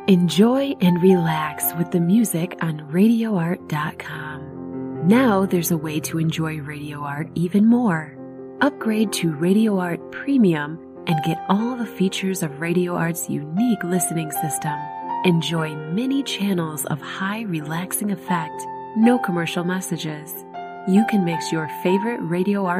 Enjoy and relax with the music on RadioArt.com. Now there's a way to enjoy Radio Art even more. Upgrade to Radio Art Premium and get all the features of Radio Art's unique listening system. Enjoy many channels of high relaxing effect, no commercial messages. You can mix your favorite Radio Art